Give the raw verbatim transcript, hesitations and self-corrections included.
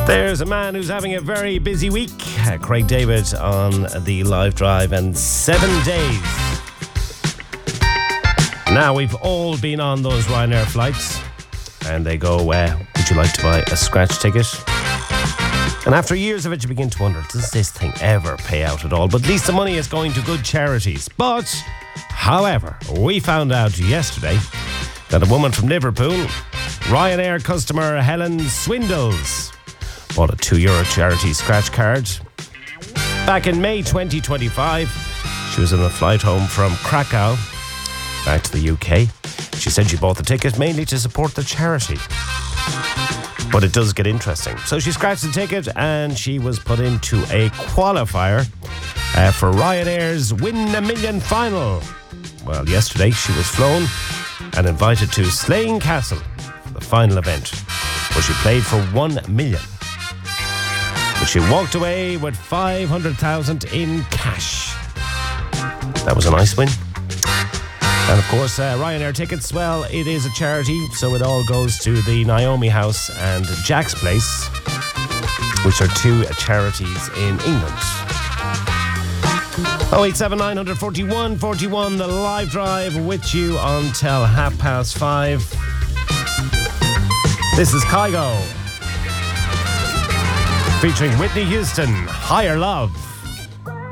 There's a man who's having a very busy week. Uh, Craig David on the live drive and seven days. Now, we've all been on those Ryanair flights and they go, uh, would you like to buy a scratch ticket? And after years of it, you begin to wonder, does this thing ever pay out at all? But at least the money is going to good charities. But, however, we found out yesterday that a woman from Liverpool, Ryanair customer Helen Swindles, bought a two euro charity scratch card. Back in May twenty twenty-five, she was on a flight home from Krakow back to the U K. She said she bought the ticket mainly to support the charity. But it does get interesting. So she scratched the ticket and she was put into a qualifier uh, for Ryanair's Win a Million final. Well, yesterday she was flown and invited to Slane Castle for the final event, where she played for one million. But she walked away with five hundred thousand in cash. That was a nice win. And of course, uh, Ryanair tickets, well, it is a charity, so it all goes to the Naomi House and Jack's Place, which are two charities in England. oh eight seven nine four one four one, the live drive with you until half past five. This is Kygo, featuring Whitney Houston, Higher Love.